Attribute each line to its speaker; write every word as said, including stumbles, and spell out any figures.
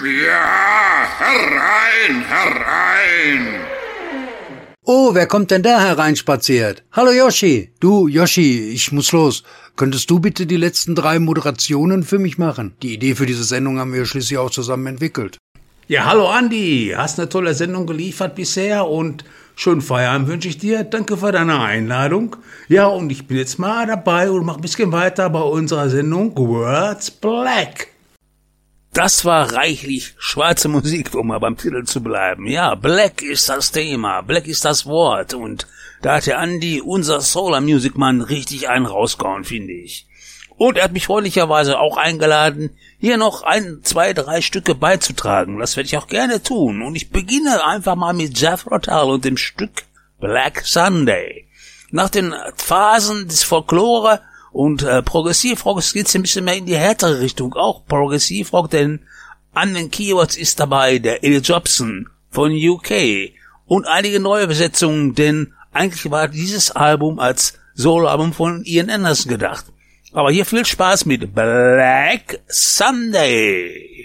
Speaker 1: Ja, herein, herein!
Speaker 2: Oh, wer kommt denn da hereinspaziert? Hallo Yoshi. Du, Yoshi, ich muss los. Könntest du bitte die letzten drei Moderationen für mich machen? Die Idee für diese Sendung haben wir schließlich auch zusammen entwickelt.
Speaker 3: Ja, hallo Andi. Hast eine tolle Sendung geliefert bisher und schönen Feierabend wünsche ich dir. Danke für deine Einladung. Ja, und ich bin jetzt mal dabei und mach ein bisschen weiter bei unserer Sendung Words Black. Das war reichlich schwarze Musik, um mal beim Titel zu bleiben. Ja, Black ist das Thema, Black ist das Wort und da hat der Andi, unser Solar Music Mann, richtig einen rausgehauen, finde ich. Und er hat mich freundlicherweise auch eingeladen, hier noch ein, zwei, drei Stücke beizutragen. Das werde ich auch gerne tun. Und ich beginne einfach mal mit Jethro Tull und dem Stück Black Sunday. Nach den Phasen des Folklore und äh, Progressivrock geht's ein bisschen mehr in die härtere Richtung, auch Progressivrock, denn an den Keywords ist dabei der Eddie Jobson von U K und einige neue Besetzungen, denn eigentlich war dieses Album als Soloalbum von Ian Anderson gedacht. Aber hier viel Spaß mit Black Sunday.